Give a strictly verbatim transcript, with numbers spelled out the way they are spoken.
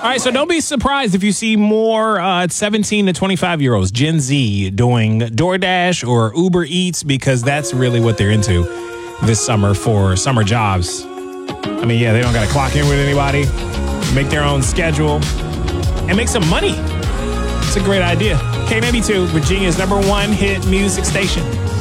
All right, so don't be surprised if you see more uh, seventeen to twenty-five year olds, Gen Z, doing DoorDash or Uber Eats, because that's really what they're into this summer for summer jobs. I mean, yeah, they don't got to clock in with anybody, make their own schedule, and make some money. It's a great idea. K ninety-two, Virginia's number one hit music station.